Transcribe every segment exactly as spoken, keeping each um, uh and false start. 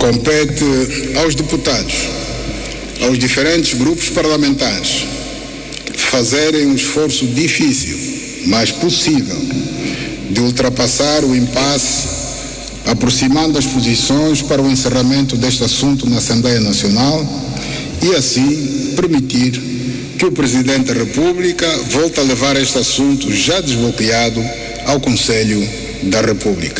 compete aos deputados, aos diferentes grupos parlamentares, fazerem um esforço difícil, mas possível, de ultrapassar o impasse, aproximando as posições para o encerramento deste assunto na Assembleia Nacional e, assim, permitir que o Presidente da República volte a levar este assunto já desbloqueado ao Conselho da República.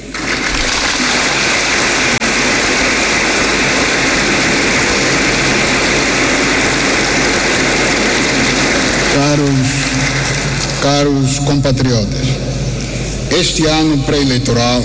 Caros, caros compatriotas, este ano pré-eleitoral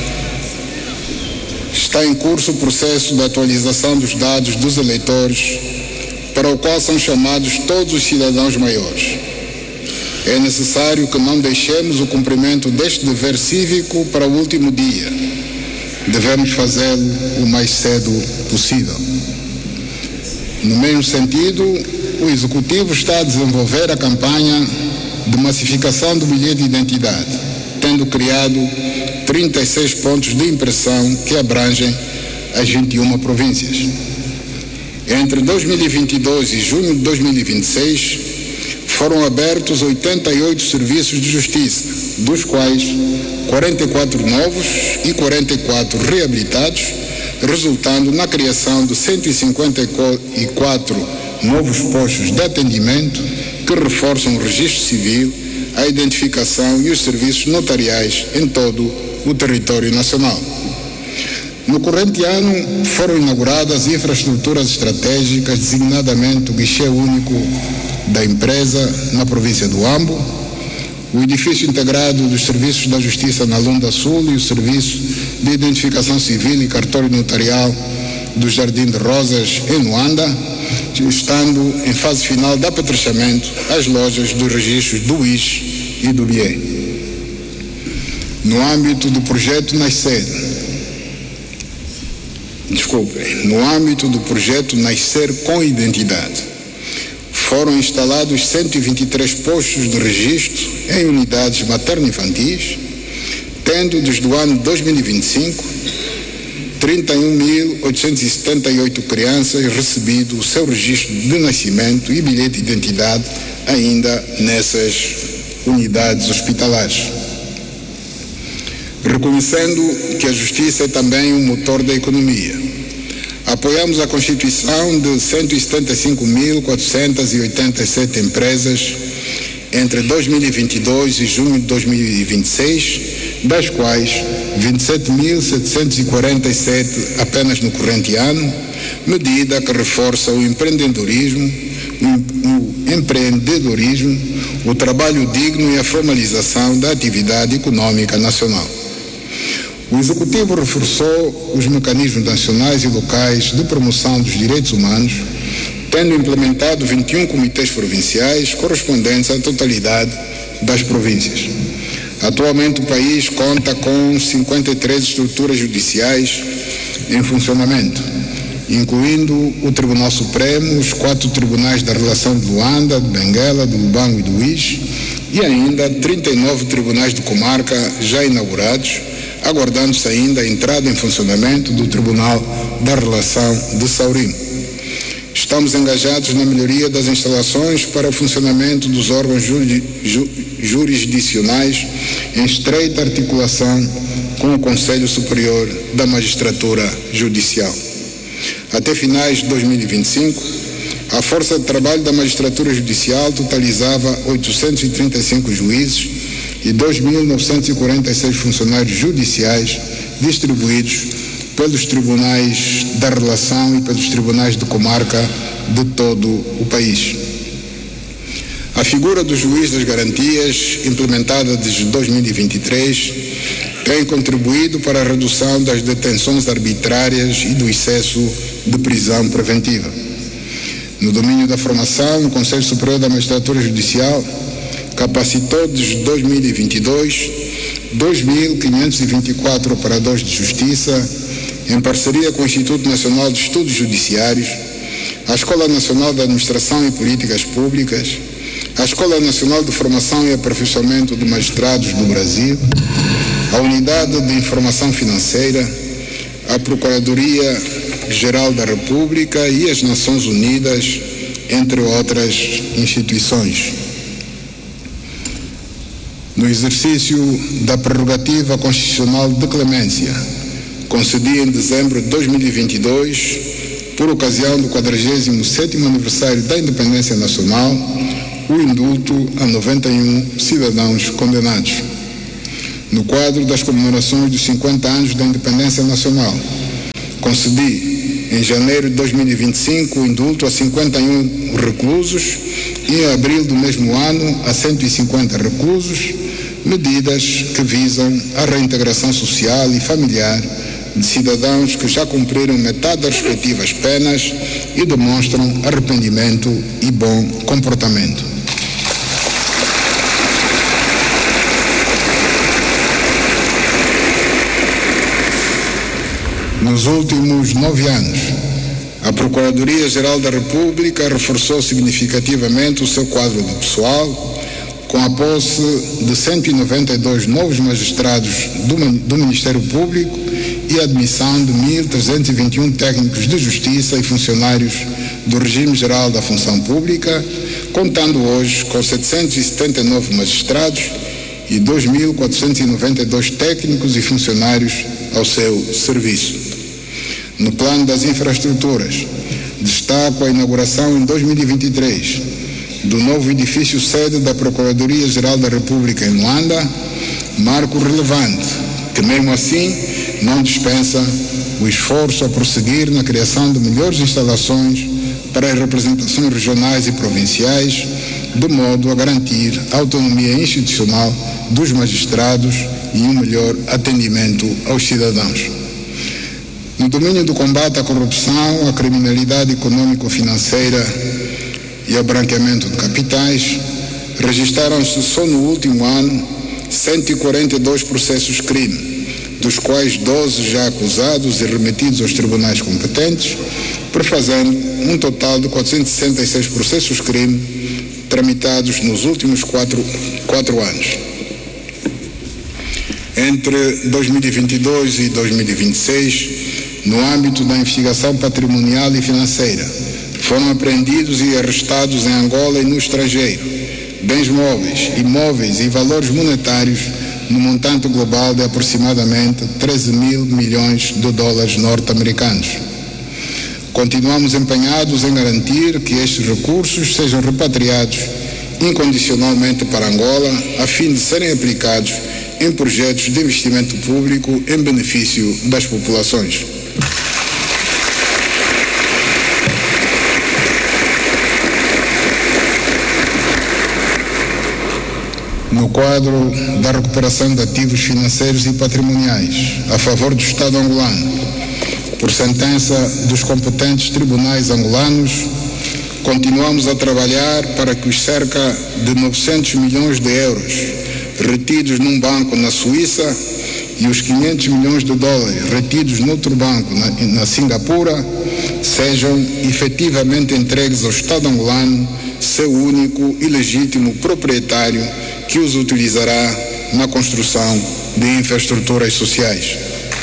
está em curso o processo de atualização dos dados dos eleitores, para o qual são chamados todos os cidadãos maiores. É necessário que não deixemos o cumprimento deste dever cívico para o último dia. Devemos fazê-lo o mais cedo possível. No mesmo sentido, o Executivo está a desenvolver a campanha de massificação do bilhete de identidade, tendo criado trinta e seis pontos de impressão que abrangem as vinte e uma províncias. Entre dois mil e vinte e dois e junho de dois mil e vinte e seis, foram abertos oitenta e oito serviços de justiça, dos quais quarenta e quatro novos e quarenta e quatro reabilitados, resultando na criação de cento e cinquenta e quatro novos postos de atendimento que reforçam o registro civil, a identificação e os serviços notariais em todo o território nacional. No corrente ano, foram inauguradas infraestruturas estratégicas, designadamente o guichê único da empresa na província do Ambo, o edifício integrado dos serviços da Justiça na Lunda Sul e o serviço de identificação civil e cartório notarial do Jardim de Rosas, em Luanda, estando em fase final de apetrechamento as lojas dos registros do I S e do B I E. No âmbito do projeto Nascer, desculpem, no âmbito do projeto Nascer com Identidade, foram instalados cento e vinte e três postos de registro em unidades materno-infantis, tendo desde o ano dois mil e vinte e cinco trinta e um mil oitocentas e setenta e oito crianças recebido o seu registro de nascimento e bilhete de identidade ainda nessas unidades hospitalares. Reconhecendo que a justiça é também um motor da economia, apoiamos a constituição de cento e setenta e cinco mil quatrocentas e oitenta e sete empresas entre dois mil e vinte e dois e junho de dois mil e vinte e seis, das quais vinte e sete mil setecentos e quarenta e sete apenas no corrente ano, medida que reforça o empreendedorismo, o, o empreendedorismo, o trabalho digno e a formalização da atividade econômica nacional. O Executivo reforçou os mecanismos nacionais e locais de promoção dos direitos humanos, tendo implementado vinte e um comitês provinciais correspondentes à totalidade das províncias. Atualmente o país conta com cinquenta e três estruturas judiciais em funcionamento, incluindo o Tribunal Supremo, os quatro tribunais da Relação de Luanda, de Benguela, de Lubango e do I S, e ainda trinta e nove tribunais de comarca já inaugurados, aguardando-se ainda a entrada em funcionamento do Tribunal da Relação de Saurimo. Estamos engajados na melhoria das instalações para o funcionamento dos órgãos juri, ju, jurisdicionais em estreita articulação com o Conselho Superior da Magistratura Judicial. Até finais de dois mil e vinte e cinco, a força de trabalho da Magistratura Judicial totalizava oitocentos e trinta e cinco juízes e dois mil novecentos e quarenta e seis funcionários judiciais distribuídos pelos tribunais da relação e pelos tribunais de comarca de todo o país. A figura do juiz das garantias, implementada desde dois mil e vinte e três, tem contribuído para a redução das detenções arbitrárias e do excesso de prisão preventiva. No domínio da formação, o Conselho Superior da Magistratura Judicial capacitou desde dois mil e vinte e dois dois mil quinhentos e vinte e quatro operadores de justiça, em parceria com o Instituto Nacional de Estudos Judiciários, a Escola Nacional de Administração e Políticas Públicas, a Escola Nacional de Formação e Aperfeiçoamento de Magistrados do Brasil, a Unidade de Informação Financeira, a Procuradoria-Geral da República e as Nações Unidas, entre outras instituições. No exercício da prerrogativa constitucional de clemência, concedida em dezembro de dois mil e vinte e dois, por ocasião do quadragésimo sétimo aniversário da Independência Nacional, o indulto a noventa e um cidadãos condenados. No quadro das comemorações dos cinquenta anos da Independência Nacional, concedi, em janeiro de dois mil e vinte e cinco, o indulto a cinquenta e um reclusos e, em abril do mesmo ano, a cento e cinquenta reclusos, medidas que visam a reintegração social e familiar de cidadãos que já cumpriram metade das respectivas penas e demonstram arrependimento e bom comportamento. Nos últimos nove anos, a Procuradoria-Geral da República reforçou significativamente o seu quadro de pessoal, com a posse de cento e noventa e dois novos magistrados do, do Ministério Público e a admissão de mil trezentos e vinte e um técnicos de justiça e funcionários do Regime Geral da Função Pública, contando hoje com setecentos e setenta e nove magistrados e dois mil quatrocentos e noventa e dois técnicos e funcionários ao seu serviço. No plano das infraestruturas, destaco a inauguração em dois mil e vinte e três do novo edifício sede da Procuradoria-Geral da República em Luanda, marco relevante, que mesmo assim não dispensa o esforço a prosseguir na criação de melhores instalações para as representações regionais e provinciais, de modo a garantir a autonomia institucional dos magistrados e um melhor atendimento aos cidadãos. No domínio do combate à corrupção, à criminalidade econômico-financeira e ao branqueamento de capitais, registraram-se só no último ano cento e quarenta e dois processos crime, dos quais doze já acusados e remetidos aos tribunais competentes, prefazendo um total de quatrocentos e sessenta e seis processos crime tramitados nos últimos quatro, quatro anos. Entre dois mil e vinte e dois e dois mil e vinte e seis, no âmbito da investigação patrimonial e financeira, foram apreendidos e arrestados em Angola e no estrangeiro bens móveis, imóveis e valores monetários no montante global de aproximadamente treze mil milhões de dólares norte-americanos. Continuamos empenhados em garantir que estes recursos sejam repatriados incondicionalmente para Angola, a fim de serem aplicados em projetos de investimento público em benefício das populações. No quadro da recuperação de ativos financeiros e patrimoniais a favor do Estado angolano, por sentença dos competentes tribunais angolanos, continuamos a trabalhar para que os cerca de novecentos milhões de euros retidos num banco na Suíça e os quinhentos milhões de dólares retidos noutro banco na, na Singapura sejam efetivamente entregues ao Estado angolano, seu único e legítimo proprietário, que os utilizará na construção de infraestruturas sociais.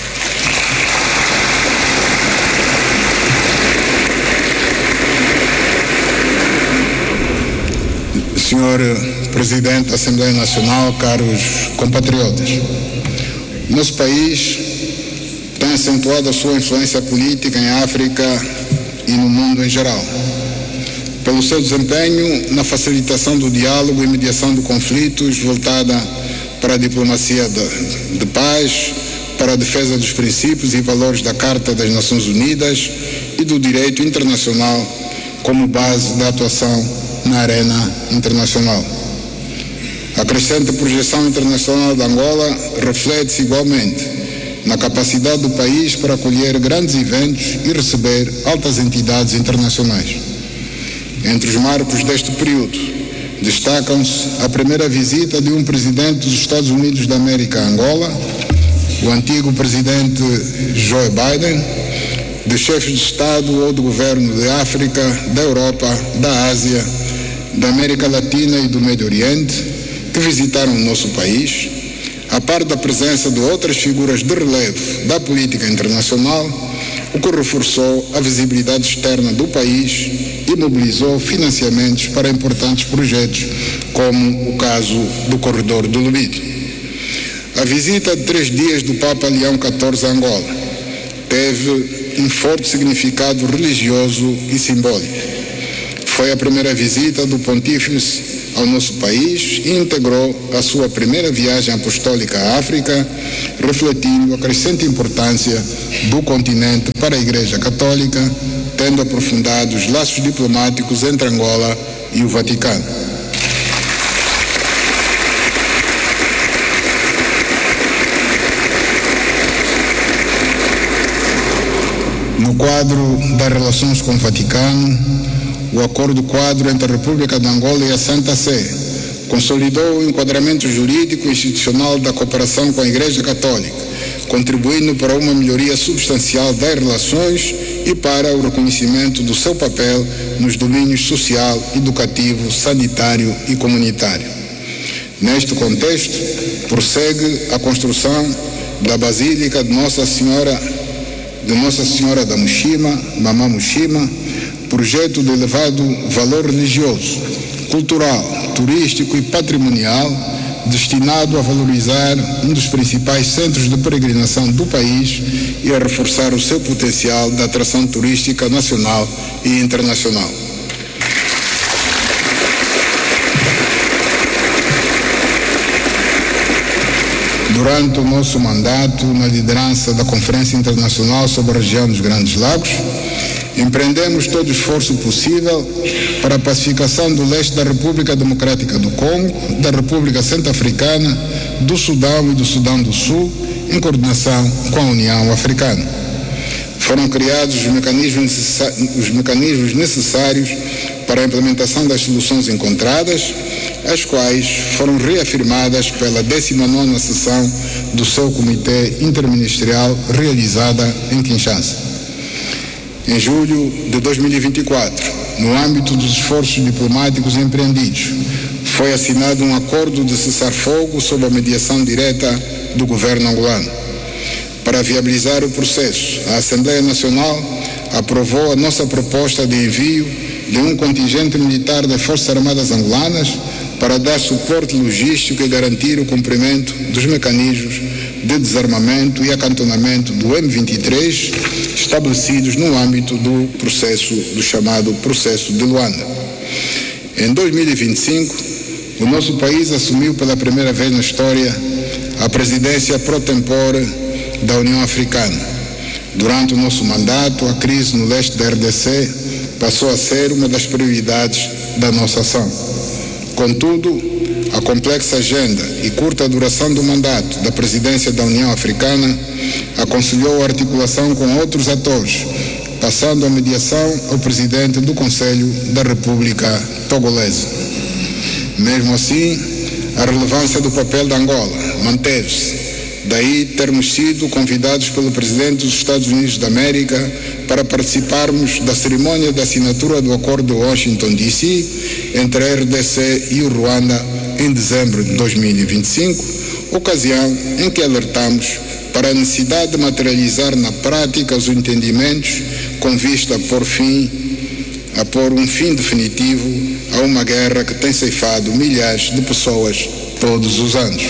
Senhor Presidente da Assembleia Nacional, caros compatriotas, nosso país tem acentuado a sua influência política em África e no mundo em geral, pelo seu desempenho na facilitação do diálogo e mediação de conflitos voltada para a diplomacia de, de paz, para a defesa dos princípios e valores da Carta das Nações Unidas e do direito internacional como base da atuação na arena internacional. A crescente projeção internacional de Angola reflete-se igualmente na capacidade do país para acolher grandes eventos e receber altas entidades internacionais. Entre os marcos deste período, destacam-se a primeira visita de um presidente dos Estados Unidos da América a Angola, o antigo presidente Joe Biden, de chefes de Estado ou de governo de África, da Europa, da Ásia, da América Latina e do Médio Oriente, que visitaram o nosso país, a par da presença de outras figuras de relevo da política internacional, o que reforçou a visibilidade externa do país e mobilizou financiamentos para importantes projetos, como o caso do Corredor do Lubito. A visita de três dias do Papa Leão quatorze a Angola teve um forte significado religioso e simbólico. Foi a primeira visita do Pontífice ao nosso país e integrou a sua primeira viagem apostólica à África, refletindo a crescente importância do continente para a Igreja Católica, tendo aprofundado os laços diplomáticos entre Angola e o Vaticano. No quadro das relações com o Vaticano, o Acordo Quadro entre a República de Angola e a Santa Sé consolidou o enquadramento jurídico e institucional da cooperação com a Igreja Católica, contribuindo para uma melhoria substancial das relações e para o reconhecimento do seu papel nos domínios social, educativo, sanitário e comunitário. Neste contexto, prossegue a construção da Basílica de Nossa Senhora, de Nossa Senhora da Mushima, Mamã Mushima, projeto de elevado valor religioso, cultural, turístico e patrimonial, destinado a valorizar um dos principais centros de peregrinação do país e a reforçar o seu potencial de atração turística nacional e internacional. Durante o nosso mandato na liderança da Conferência Internacional sobre a Região dos Grandes Lagos, empreendemos todo o esforço possível para a pacificação do leste da República Democrática do Congo, da República Centro-Africana, do Sudão e do Sudão do Sul, em coordenação com a União Africana. Foram criados os mecanismos, os mecanismos necessários para a implementação das soluções encontradas, as quais foram reafirmadas pela décima nona sessão do seu Comitê Interministerial realizada em Kinshasa. Em julho de dois mil e vinte e quatro, no âmbito dos esforços diplomáticos empreendidos, foi assinado um acordo de cessar-fogo sob a mediação direta do governo angolano. Para viabilizar o processo, a Assembleia Nacional aprovou a nossa proposta de envio de um contingente militar das Forças Armadas Angolanas para dar suporte logístico e garantir o cumprimento dos mecanismos de desarmamento e acantonamento do M vinte e três estabelecidos no âmbito do processo, do chamado processo de Luanda. Em dois mil e vinte e cinco, o nosso país assumiu pela primeira vez na história a presidência pro tempore da União Africana. Durante o nosso mandato, a crise no leste da R D C passou a ser uma das prioridades da nossa ação. Contudo, a complexa agenda e curta duração do mandato da presidência da União Africana aconselhou a articulação com outros atores, passando a mediação ao presidente do Conselho da República Togolesa. Mesmo assim, a relevância do papel da Angola manteve-se. Daí termos sido convidados pelo presidente dos Estados Unidos da América para participarmos da cerimônia de assinatura do Acordo de Washington D C entre a R D C e o Ruanda em dezembro de dois mil e vinte e cinco, ocasião em que alertamos para a necessidade de materializar na prática os entendimentos com vista a pôr fim, a pôr um fim definitivo a uma guerra que tem ceifado milhares de pessoas todos os anos.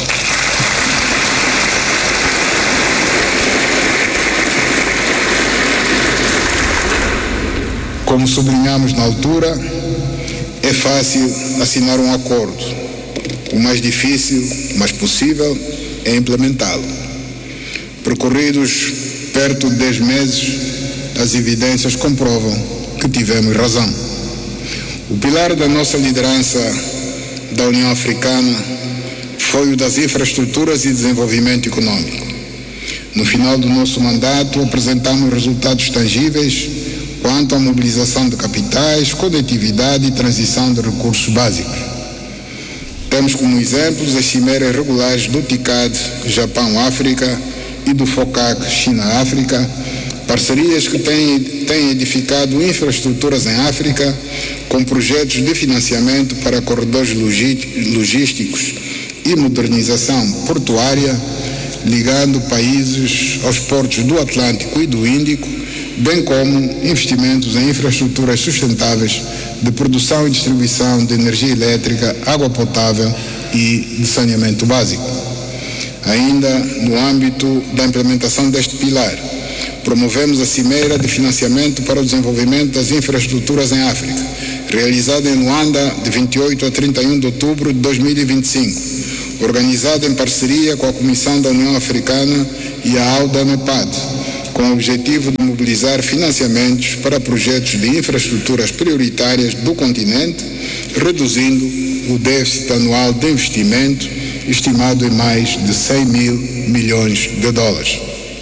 Como sublinhamos na altura, é fácil assinar um acordo. O mais difícil, mas possível, é implementá-lo. Percorridos perto de dez meses, as evidências comprovam que tivemos razão. O pilar da nossa liderança da União Africana foi o das infraestruturas e desenvolvimento econômico. No final do nosso mandato, apresentamos resultados tangíveis quanto à mobilização de capitais, conectividade e transição de recursos básicos. Temos como exemplos as cimeiras regulares do TICAD Japão-África e do FOCAC China-África, parcerias que têm, têm edificado infraestruturas em África com projetos de financiamento para corredores logísticos e modernização portuária, ligando países aos portos do Atlântico e do Índico, bem como investimentos em infraestruturas sustentáveis de produção e distribuição de energia elétrica, água potável e de saneamento básico. Ainda no âmbito da implementação deste pilar, promovemos a Cimeira de Financiamento para o Desenvolvimento das Infraestruturas em África, realizada em Luanda de vinte e oito a trinta e um de outubro de dois mil e vinte e cinco, organizada em parceria com a Comissão da União Africana e a AUDA-NEPAD, com o objetivo de mobilizar financiamentos para projetos de infraestruturas prioritárias do continente, reduzindo o déficit anual de investimento, estimado em mais de cem mil milhões de dólares.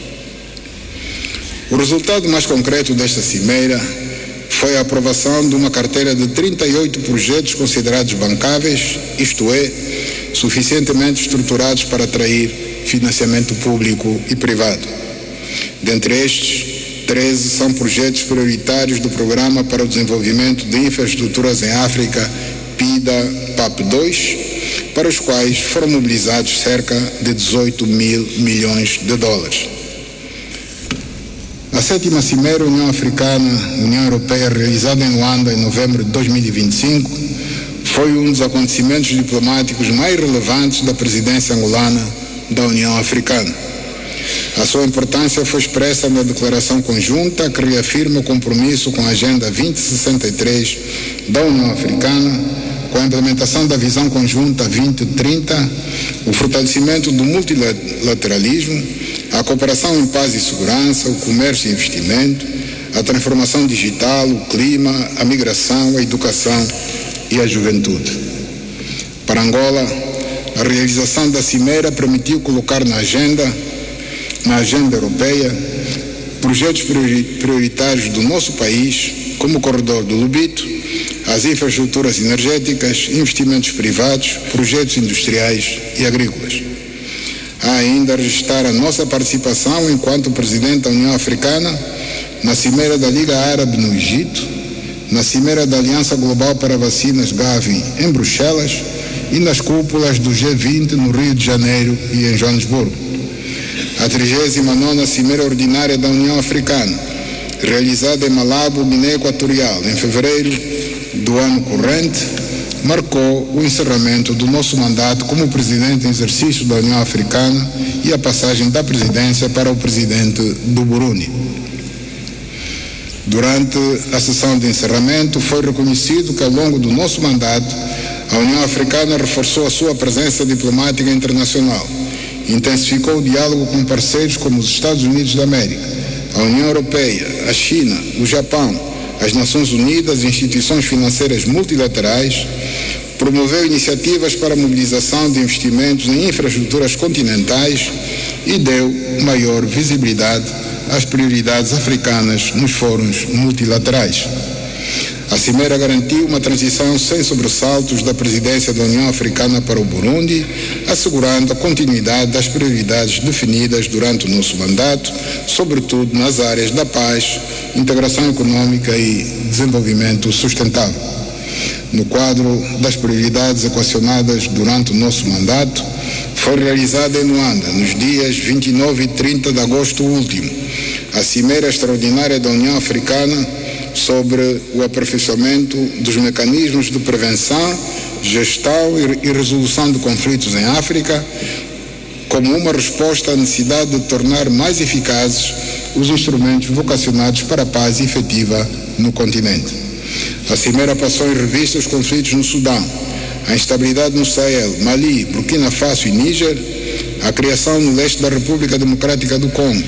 O resultado mais concreto desta cimeira foi a aprovação de uma carteira de trinta e oito projetos considerados bancáveis, isto é, suficientemente estruturados para atrair financiamento público e privado. Dentre estes, treze são projetos prioritários do Programa para o Desenvolvimento de Infraestruturas em África, PIDA P A P dois, para os quais foram mobilizados cerca de dezoito mil milhões de dólares. A sétima Cimeira União Africana-União Europeia, realizada em Luanda em novembro de dois mil e vinte e cinco, foi um dos acontecimentos diplomáticos mais relevantes da presidência angolana da União Africana. A sua importância foi expressa na declaração conjunta que reafirma o compromisso com a Agenda vinte sessenta e três da União Africana, com a implementação da Visão Conjunta vinte trinta, o fortalecimento do multilateralismo, a cooperação em paz e segurança, o comércio e investimento, a transformação digital, o clima, a migração, a educação e a juventude. Para Angola, a realização da Cimeira permitiu colocar na agenda, na agenda europeia, projetos prioritários do nosso país, como o corredor do Lubito, as infraestruturas energéticas, investimentos privados, projetos industriais e agrícolas. Há ainda a registrar a nossa participação enquanto presidente da União Africana na Cimeira da Liga Árabe no Egito, na Cimeira da Aliança Global para Vacinas Gavi em Bruxelas e nas cúpulas do G vinte no Rio de Janeiro e em Joanesburgo. A trigésima nona Cimeira Ordinária da União Africana, realizada em Malabo, Guiné Equatorial, em fevereiro do ano corrente, marcou o encerramento do nosso mandato como presidente em exercício da União Africana e a passagem da presidência para o presidente do Burundi. Durante a sessão de encerramento, foi reconhecido que ao longo do nosso mandato, a União Africana reforçou a sua presença diplomática internacional, intensificou o diálogo com parceiros como os Estados Unidos da América, a União Europeia, a China, o Japão, as Nações Unidas e instituições financeiras multilaterais, promoveu iniciativas para a mobilização de investimentos em infraestruturas continentais e deu maior visibilidade às prioridades africanas nos fóruns multilaterais. A Cimeira garantiu uma transição sem sobressaltos da presidência da União Africana para o Burundi, assegurando a continuidade das prioridades definidas durante o nosso mandato, sobretudo nas áreas da paz, integração econômica e desenvolvimento sustentável. No quadro das prioridades equacionadas durante o nosso mandato, foi realizada em Luanda, nos dias vinte e nove e trinta de agosto último, a Cimeira Extraordinária da União Africana sobre o aperfeiçoamento dos mecanismos de prevenção, gestão e resolução de conflitos em África, como uma resposta à necessidade de tornar mais eficazes os instrumentos vocacionados para a paz efetiva no continente. A Cimeira passou em revista os conflitos no Sudão, a instabilidade no Sahel, Mali, Burkina Faso e Níger, a criação no leste da República Democrática do Congo,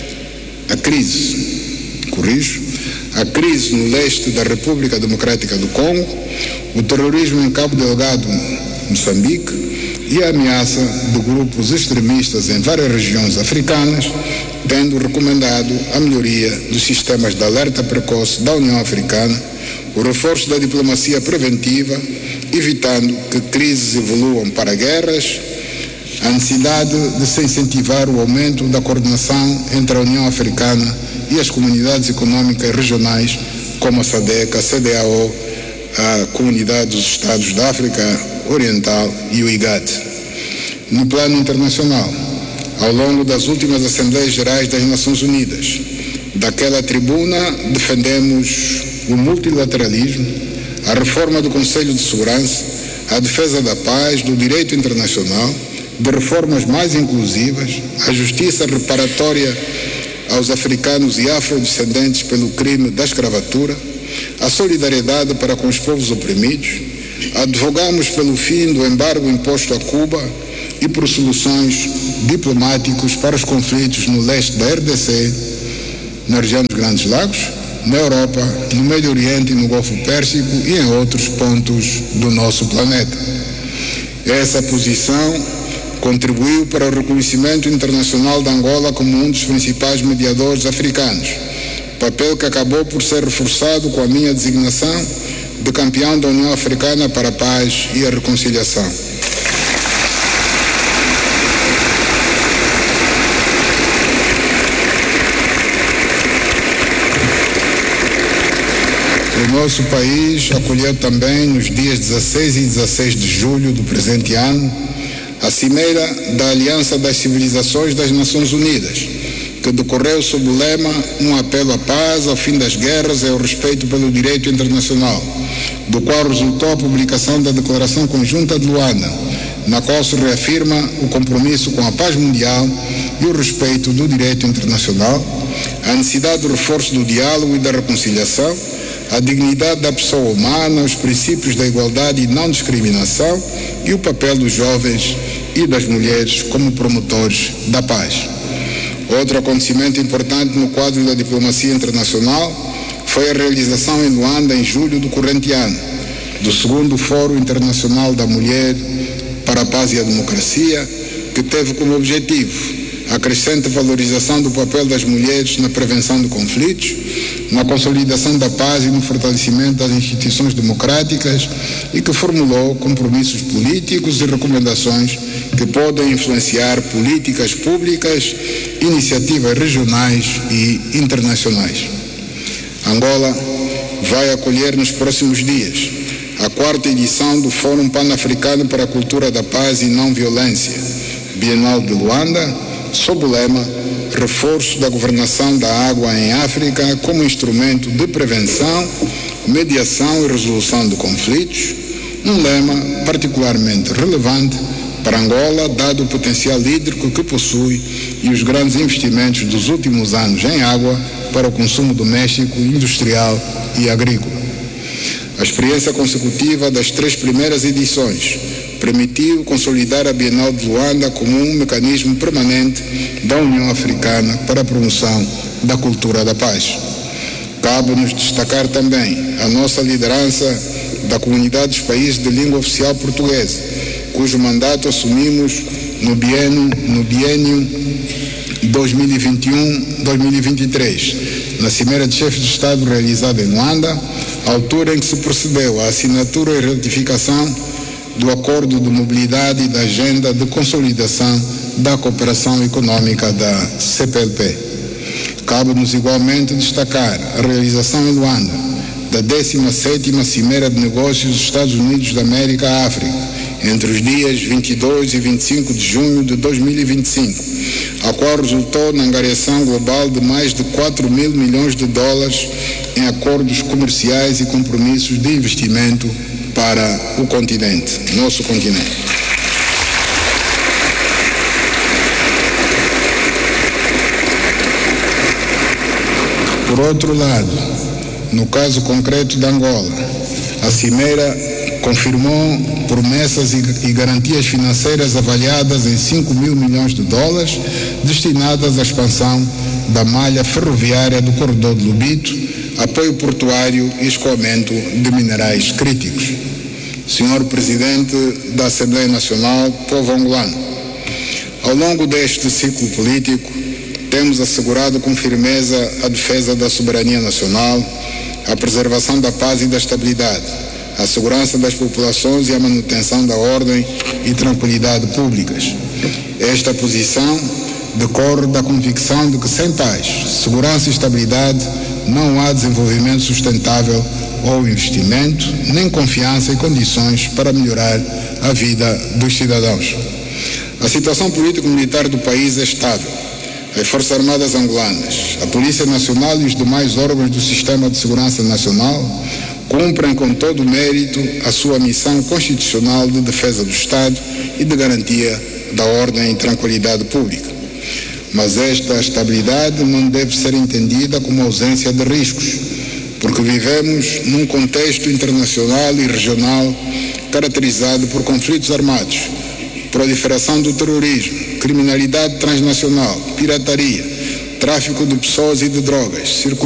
a crise, corrijo, a crise no leste da República Democrática do Congo, o terrorismo em Cabo Delgado, Moçambique, e a ameaça de grupos extremistas em várias regiões africanas, tendo recomendado a melhoria dos sistemas de alerta precoce da União Africana, o reforço da diplomacia preventiva, evitando que crises evoluam para guerras, a necessidade de se incentivar o aumento da coordenação entre a União Africana e as comunidades econômicas regionais, como a SADC, a C D A O, a Comunidade dos Estados da África Oriental e o I G A D. No plano internacional, ao longo das últimas Assembleias Gerais das Nações Unidas, daquela tribuna defendemos o multilateralismo, a reforma do Conselho de Segurança, a defesa da paz, do direito internacional, de reformas mais inclusivas, a justiça reparatória aos africanos e afrodescendentes pelo crime da escravatura, a solidariedade para com os povos oprimidos. Advogamos pelo fim do embargo imposto a Cuba e por soluções diplomáticas para os conflitos no leste da R D C, na região dos Grandes Lagos, na Europa, no Médio Oriente e no Golfo Pérsico e em outros pontos do nosso planeta. Essa posição contribuiu para o reconhecimento internacional de Angola como um dos principais mediadores africanos, papel que acabou por ser reforçado com a minha designação de campeão da União Africana para a Paz e a Reconciliação. O nosso país acolheu também, nos dias dezasseis e dezasseis de julho do presente ano, a Cimeira da Aliança das Civilizações das Nações Unidas, que decorreu sob o lema Um apelo à paz, ao fim das guerras e ao respeito pelo direito internacional, do qual resultou a publicação da Declaração Conjunta de Luanda, na qual se reafirma o compromisso com a paz mundial e o respeito do direito internacional, a necessidade do reforço do diálogo e da reconciliação, a dignidade da pessoa humana, os princípios da igualdade e não discriminação e o papel dos jovens e das mulheres como promotores da paz. Outro acontecimento importante no quadro da diplomacia internacional foi a realização em Luanda, em julho do corrente ano, do segundo Fórum Internacional da Mulher para a Paz e a Democracia, que teve como objetivo a crescente valorização do papel das mulheres na prevenção de conflitos, na consolidação da paz e no fortalecimento das instituições democráticas e que formulou compromissos políticos e recomendações que podem influenciar políticas públicas, iniciativas regionais e internacionais. Angola vai acolher nos próximos dias a quarta edição do Fórum Pan-Africano para a Cultura da Paz e Não Violência, Bienal de Luanda, sob o lema Reforço da Governação da Água em África como instrumento de prevenção, mediação e resolução de conflitos, um lema particularmente relevante para Angola, dado o potencial hídrico que possui e os grandes investimentos dos últimos anos em água para o consumo doméstico, industrial e agrícola. A experiência consecutiva das três primeiras edições permitiu consolidar a Bienal de Luanda como um mecanismo permanente da União Africana para a promoção da cultura da paz. Cabe-nos destacar também a nossa liderança da Comunidade dos Países de Língua Oficial Portuguesa, cujo mandato assumimos no biênio, no biênio dois mil e vinte e um a dois mil e vinte e três, na Cimeira de Chefes de Estado realizada em Luanda, altura em que se procedeu à assinatura e ratificação do Acordo de Mobilidade e da Agenda de Consolidação da Cooperação Econômica da C P L P. Cabe-nos igualmente destacar a realização em Luanda da décima sétima Cimeira de Negócios dos Estados Unidos da América à África, entre os dias vinte e dois e vinte e cinco de junho de dois mil e vinte e cinco, a qual resultou na angariação global de mais de quatro mil milhões de dólares em acordos comerciais e compromissos de investimento para o continente, nosso continente. Por outro lado, no caso concreto de Angola, a Cimeira confirmou promessas e garantias financeiras avaliadas em cinco mil milhões de dólares destinadas à expansão da malha ferroviária do corredor de Lobito, apoio portuário e escoamento de minerais críticos. Senhor Presidente da Assembleia Nacional, povo angolano, ao longo deste ciclo político, temos assegurado com firmeza a defesa da soberania nacional, a preservação da paz e da estabilidade, a segurança das populações e a manutenção da ordem e tranquilidade públicas. Esta posição decorre da convicção de que sem paz, segurança e estabilidade não há desenvolvimento sustentável ou investimento, nem confiança e condições para melhorar a vida dos cidadãos. A situação político-militar do país é estável. As Forças Armadas angolanas, a Polícia Nacional e os demais órgãos do Sistema de Segurança Nacional cumprem com todo o mérito a sua missão constitucional de defesa do Estado e de garantia da ordem e tranquilidade pública. Mas esta estabilidade não deve ser entendida como ausência de riscos, porque vivemos num contexto internacional e regional caracterizado por conflitos armados, proliferação do terrorismo, criminalidade transnacional, pirataria, tráfico de pessoas e de drogas, circulação